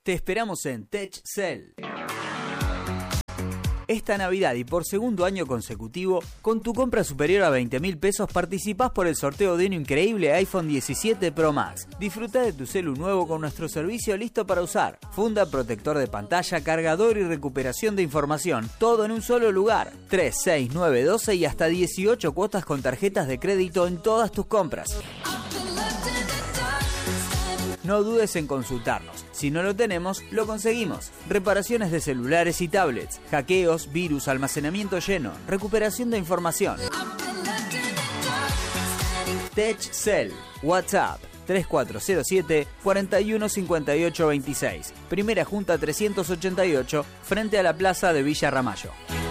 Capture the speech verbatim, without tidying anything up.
Te esperamos en TechCell. Esta Navidad y por segundo año consecutivo, con tu compra superior a veinte mil pesos participás por el sorteo de un increíble iPhone diecisiete Pro Max. Disfruta de tu celu nuevo con nuestro servicio listo para usar. Funda, protector de pantalla, cargador y recuperación de información. Todo en un solo lugar. tres, seis, nueve, doce y hasta dieciocho cuotas con tarjetas de crédito en todas tus compras. No dudes en consultarnos. Si no lo tenemos, lo conseguimos. Reparaciones de celulares y tablets, hackeos, virus, almacenamiento lleno, recuperación de información. TechCell, WhatsApp tres cuatro cero siete, cuatro uno cinco ocho dos seis. Primera Junta trescientos ochenta y ocho, frente a la plaza de Villa Ramallo.